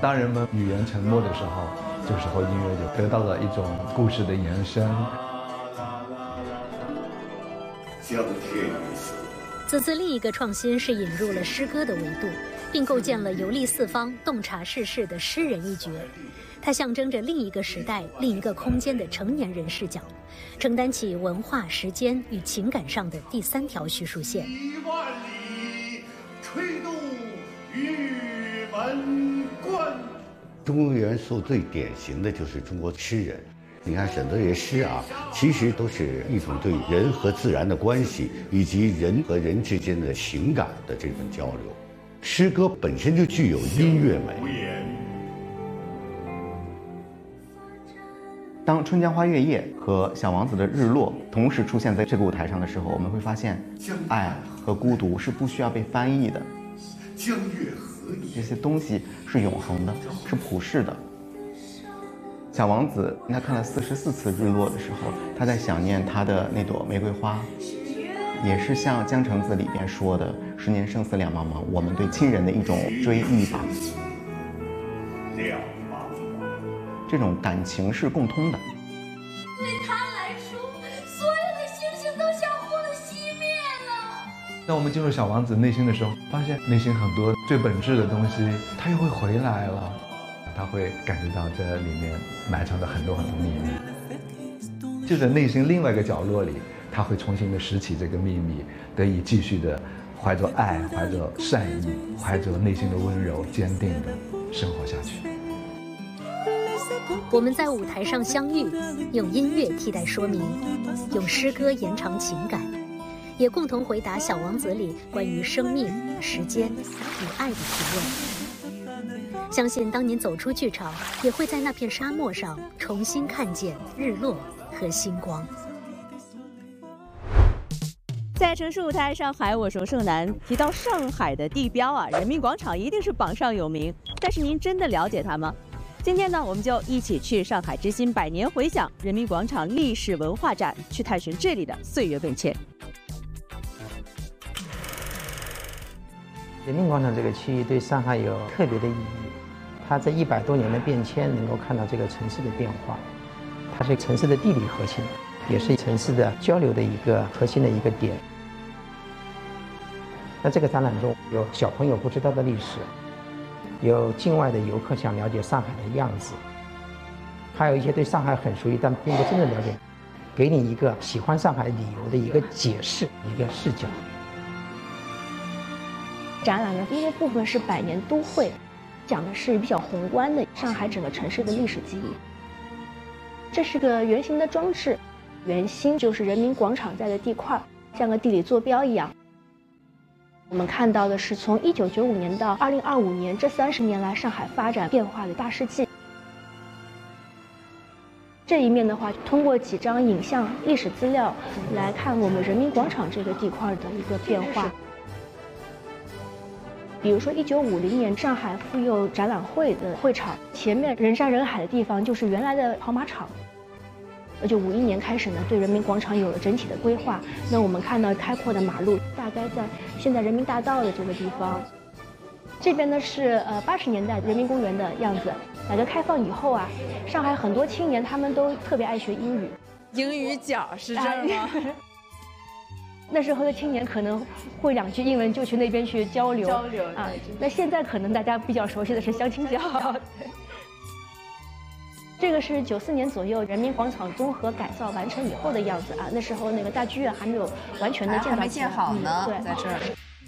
当人们语言沉默的时候，这个时候音乐就得到了一种故事的延伸。 江天一色。 此次另一个创新是引入了诗歌的维度，并构建了游历四方、洞察世事的诗人一角。它象征着另一个时代、另一个空间的成年人视角，承担起文化、时间与情感上的第三条叙述线。 1万里，吹动玉门关。 中国元素最典型的就是中国诗人。你看很多这些诗啊，其实都是一种对人和自然的关系，以及人和人之间的情感的这种交流。诗歌本身就具有音乐美。 当《春江花月夜》和《小王子》的日落同时出现在这个舞台上的时候，我们会发现，爱和孤独是不需要被翻译的。 江月何以？ 这些东西是永恒的，是普世的。小王子他看了44次日落的时候，他在想念他的那朵玫瑰花，也是像《江城子》里边说的“10年生死两茫茫”，我们对亲人的一种追忆吧。这种感情是共通的。 对他来说，所有的星星都像火的熄灭了。 当我们进入小王子内心的时候，发现内心很多最本质的东西，他又会回来了。他会感觉到这里面埋藏着很多很多秘密，就在内心另外一个角落里，他会重新的拾起这个秘密，得以继续的怀着爱、怀着善意、怀着内心的温柔、坚定的生活下去。 我们在舞台上相遇，用音乐替代说明，用诗歌延长情感，也共同回答《小王子》里关于生命、时间与爱的提问。相信当您走出剧场，也会在那片沙漠上重新看见日落和星光。 在城市舞台上海，我是盛楠。提到上海的地标啊，人民广场一定是榜上有名。但是您真的了解它吗？今天呢，我们就一起去上海之星百年回响人民广场历史文化展，去探寻这里的岁月变迁。 人民广场这个区域对上海有特别的意义，它在100多年的变迁，能够看到这个城市的变化。它是城市的地理核心，也是城市的交流的一个核心的一个点。那这个展览中有小朋友不知道的历史，有境外的游客想了解上海的样子，还有一些对上海很熟悉但并不真正了解，给你一个喜欢上海理由的一个解释，一个视角。 展览的第一个部分是百年都会，讲的是比较宏观的上海整个城市的历史记忆。这是个圆形的装置，圆心就是人民广场在的地块，像个地理坐标一样。我们看到的是从1995年到2025年这30年来上海发展变化的大事记。这一面的话，通过几张影像历史资料来看我们人民广场这个地块的一个变化。比如说1950年上海妇幼展览会的会场前面人山人海的地方就是原来的跑马场。就51年开始呢，对人民广场有了整体的规划。那我们看到开阔的马路，大概在现在人民大道的这个地方。这边呢是80年代人民公园的样子。改革开放以后啊，上海很多青年他们都特别爱学英语。 英语角是这儿吗？ 那时候的青年可能会2句英文就去那边去交流啊。那现在可能大家比较熟悉的是相亲角。这个是94年左右人民广场综合改造完成以后的样子啊。那时候那个大剧院还没有完全的建造， 还没建好呢。 对， 在这儿。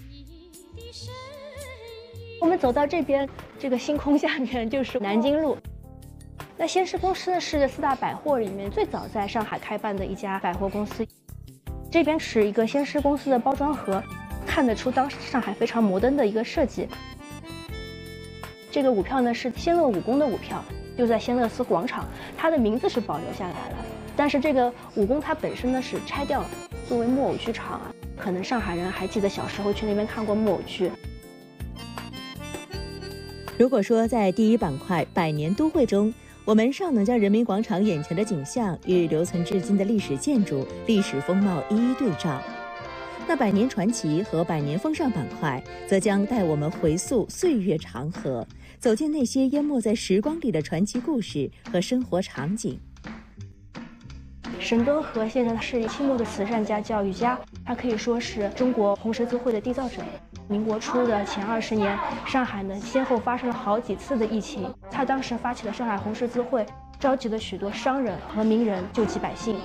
我们走到这边，这个星空下面就是南京路。那先施公司呢是4大百货里面最早在上海开办的一家百货公司。这边是一个先施公司的包装盒，看得出当时上海非常摩登的一个设计。这个舞票呢是仙乐武功的舞票，就在仙乐寺广场，它的名字是保留下来了，但是这个武功它本身呢是拆掉了，作为木偶剧场啊。可能上海人还记得小时候去那边看过木偶剧。 如果说在第一板块百年都会中，我们尚能将人民广场眼前的景象与留存至今的历史建筑、历史风貌一一对照， 那百年传奇和百年风尚板块则将带我们回溯岁月长河，走进那些淹没在时光里的传奇故事和生活场景。 沈敦和先生是清末的慈善家、教育家，他可以说是中国红十字会的缔造者。民国初的前20年，上海呢先后发生了好几次的疫情，他当时发起了上海红十字会，召集了许多商人和名人救济百姓。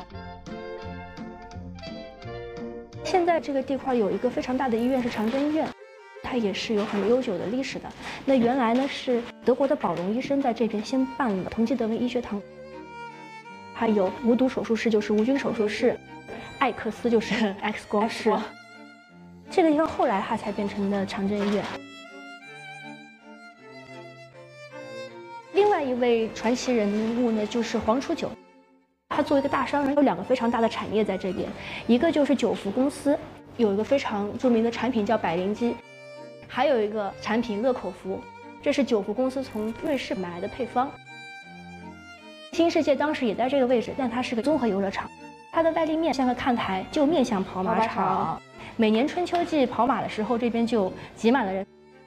现在这个地块有一个非常大的医院，是长征医院，它也是有很悠久的历史的。那原来呢是德国的保荣医生在这边先办了同济德文医学堂，还有无毒手术室，就是无菌手术室，艾克斯就是 X 光室。这个地方后来它才变成了长征医院。另外一位传奇人物呢，就是黄楚九。他作为一个大商人，有2个非常大的产业在这边，一个就是九福公司，有一个非常著名的产品叫百灵机，还有一个产品乐口福，这是九福公司从瑞士买来的配方。新世界当时也在这个位置，但它是个综合游乐场，它的外立面像个看台，就面向跑马场。每年春秋季跑马的时候，这边就挤满了人。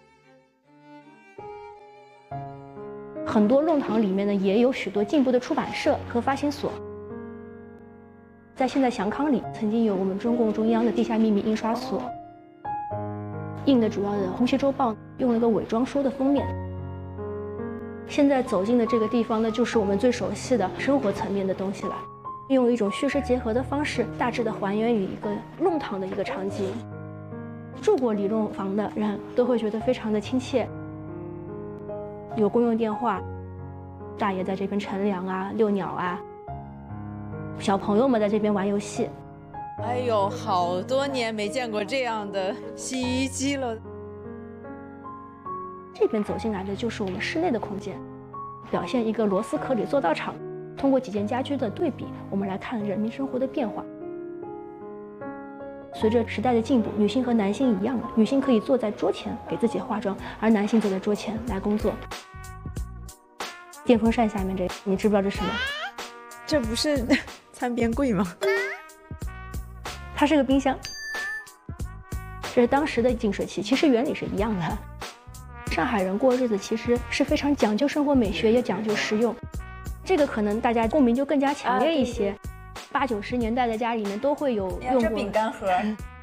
很多弄堂里面呢，也有许多进步的出版社和发行所。在现在祥康里，曾经有我们中共中央的地下秘密印刷所，印的主要的《红旗周报》用了个伪装书的封面。现在走进的这个地方呢，就是我们最熟悉的生活层面的东西了。用一种虚实结合的方式，大致的还原于一个弄堂的一个场景。住过李弄房的人都会觉得非常的亲切，有公用电话，大爷在这边乘凉啊、遛鸟啊，小朋友们在这边玩游戏。 哎呦，好多年没见过这样的洗衣机了。 这边走进来的就是我们室内的空间，表现一个螺丝壳里做道场。通过几件家居的对比，我们来看人民生活的变化。随着时代的进步，女性和男性一样了，女性可以坐在桌前给自己化妆，而男性坐在桌前来工作。电风扇下面这个，你知不知道这是什么？ 这不是餐边柜吗？ 它是个冰箱，这是当时的净水器，其实原理是一样的。上海人过日子其实是非常讲究生活美学，也讲究实用。这个可能大家共鸣就更加强烈一些。80、90年代的家里面都会有用过饼干盒。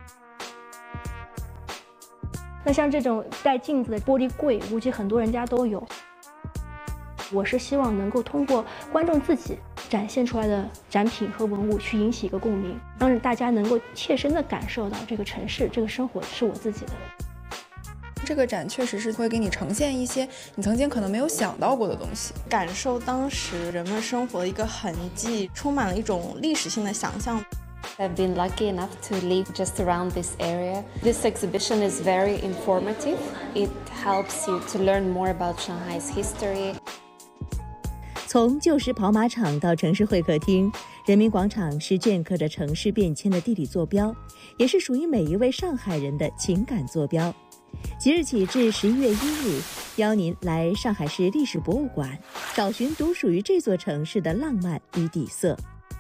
那像这种带镜子的玻璃柜，估计很多人家都有。我是希望能够通过观众自己展现出来的展品和文物，去引起一个共鸣，让大家能够切身的感受到这个城市、这个生活是我自己的。 这个展确实是会给你呈现一些你曾经可能没有想到过的东西， 感受当时人们生活的一个痕迹，充满了一种历史性的想象。 I've been lucky enough to live just around this area. This exhibition is very informative. It helps you to learn more about Shanghai's history. 从旧时跑马场到城市会客厅，人民广场是镌刻着城市变迁的地理坐标，也是属于每一位上海人的情感坐标。即日起至11月1日，邀您来上海市历史博物馆，找寻独属于这座城市的浪漫与底色。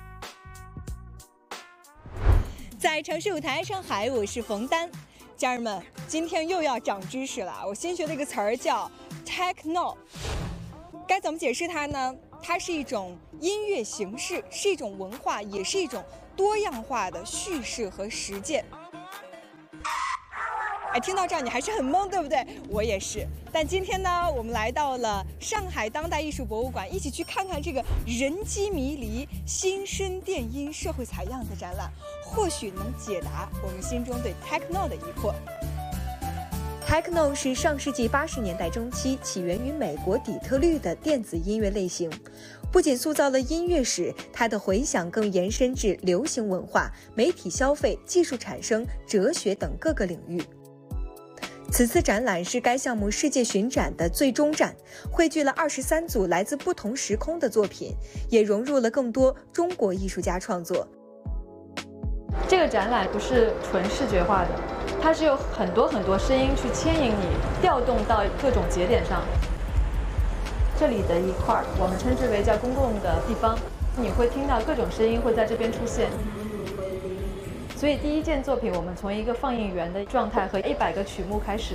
在城市舞台上海，我是冯丹。家人们，今天又要长知识了，我新学了一个词儿叫 techno。该怎么解释它呢？它是一种音乐形式，是一种文化，也是一种多样化的叙事和实践。哎，听到这儿你还是很懵，对不对？我也是。但今天呢，我们来到了上海当代艺术博物馆，一起去看看这个人机迷离、新生电音社会采样的展览，或许能解答我们心中对 techno 的疑惑。Techno 是上世纪80年代中期起源于美国底特律的电子音乐类型，不仅塑造了音乐史，它的回响更延伸至流行文化、媒体消费、技术产生、哲学等各个领域。此次展览是该项目世界巡展的最终站，汇聚了23组来自不同时空的作品，也融入了更多中国艺术家创作。 这个展览不是纯视觉化的，它是有很多声音去牵引你，调动到各种节点上。这里的一块我们称之为叫公共的地方，你会听到各种声音会在这边出现。 所以第一件作品我们从一个放映员的状态和100个曲目开始。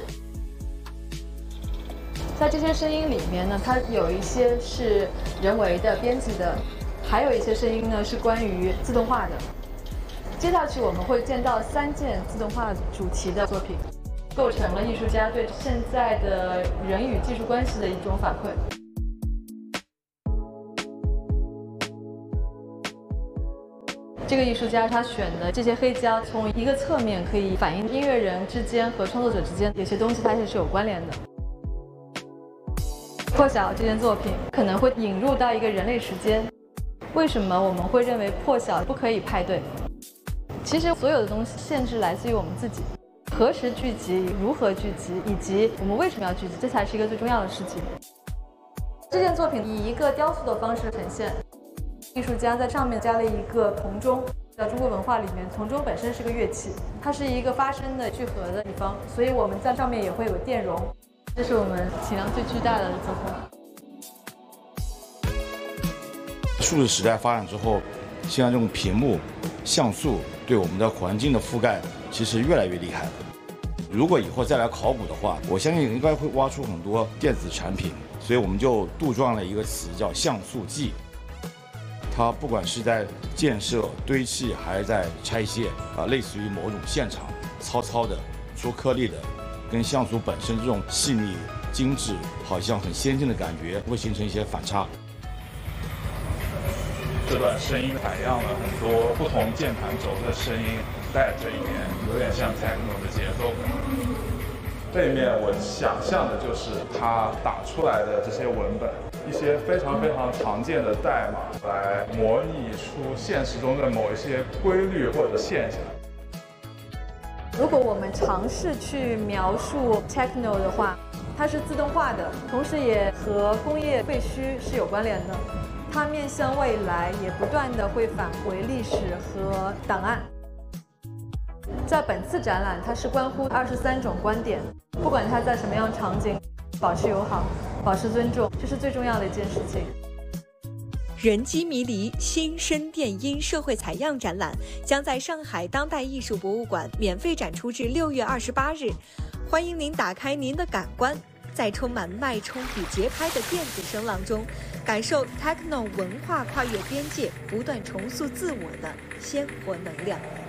在这些声音里面呢，它有一些是人为的编辑的，还有一些声音呢是关于自动化的。接下去我们会见到3件自动化主题的作品，构成了艺术家对现在的人与技术关系的一种反馈。这个艺术家他选的这些黑胶，从一个侧面可以反映音乐人之间和创作者之间有些东西它也是有关联的。破晓这件作品可能会引入到一个人类时间。为什么我们会认为破晓不可以派对？其实所有的东西限制来自于我们自己，何时聚集、如何聚集，以及我们为什么要聚集，这才是一个最重要的事情。这件作品以一个雕塑的方式呈现，艺术家在上面加了一个铜钟。在中国文化里面，铜钟本身是个乐器，它是一个发声的聚合的地方，所以我们在上面也会有电容。这是我们体量最巨大的作品。 数字时代发展之后，现在这种屏幕、像素对我们的环境的覆盖其实越来越厉害了。如果以后再来考古的话，我相信应该会挖出很多电子产品，所以我们就杜撰了一个词叫像素记。它不管是在建设、堆砌，还是在拆卸，类似于某种现场糙糙的、粗颗粒的，跟像素本身这种细腻、精致、好像很先进的感觉，会形成一些反差。 这段声音采样了很多不同键盘轴的声音在这里面，有点像 techno 的节奏感。背面我想象的就是他打出来的这些文本，一些非常非常常见的代码，来模拟出现实中的某一些规律或者现象。 如果我们尝试去描述 techno 的话，它是自动化的，同时也和工业废墟是有关联的。它面向未来，也不断的会返回历史和档案。在本次展览，它是关乎23种观点，不管它在什么样的场景，保持友好，保持尊重，这是最重要的一件事情。 人机迷离新声电音社会采样展览将在上海当代艺术博物馆免费展出至6月28日，欢迎您打开您的感官，在充满脉冲与节拍的电子声浪中，感受 techno 文化跨越边界、不断重塑自我的鲜活能量。